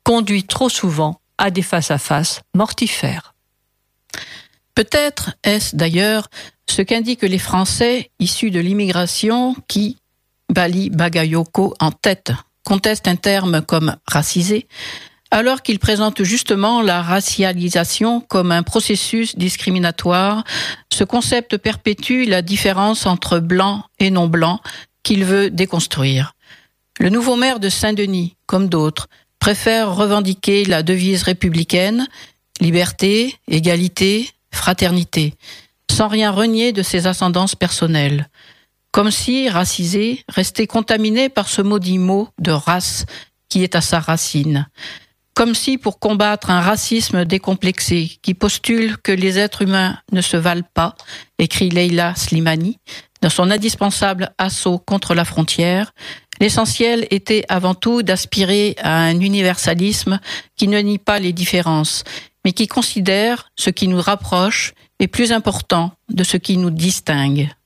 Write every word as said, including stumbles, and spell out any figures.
conduit trop souvent à des face-à-face mortifères. Peut-être est-ce d'ailleurs ce qu'indiquent les Français issus de l'immigration qui, Bali Bagayoko en tête, contestent un terme comme « racisé », alors qu'ils présentent justement la racialisation comme un processus discriminatoire. Ce concept perpétue la différence entre blanc et non-blanc qu'il veut déconstruire. Le nouveau maire de Saint-Denis, comme d'autres, préfère revendiquer la devise républicaine, liberté, égalité, fraternité, sans rien renier de ses ascendances personnelles. Comme si, racisé, restait contaminé par ce maudit mot de race qui est à sa racine. Comme si, pour combattre un racisme décomplexé qui postule que les êtres humains ne se valent pas, écrit Leila Slimani, dans son indispensable assaut contre la frontière, l'essentiel était avant tout d'aspirer à un universalisme qui ne nie pas les différences, mais qui considère ce qui nous rapproche est plus important de ce qui nous distingue.